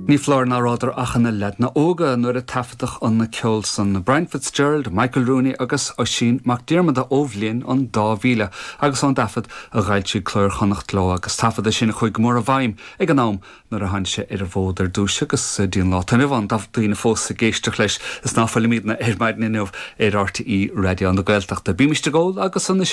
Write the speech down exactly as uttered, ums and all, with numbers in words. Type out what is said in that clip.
Ní flár ná ráidir achanna lead na óga nuair a tafatach an na ceol san Brian Fitzgerald, Michael Rooney agus Oisín McDermott a óbhlíonn an dá mhíle agus an dafad a ghailtí clúir chonacht lá agus tafad a sin chuig mór a bhaim ag an nám nuair a hainse ar a bhód ar dúise agus díon lá tainmh an daf daoine fós a géisteach leis is náfáil míad na ar maidin inmh ar R T E radio an do Gaeltachta. Bí Mister Gold agus an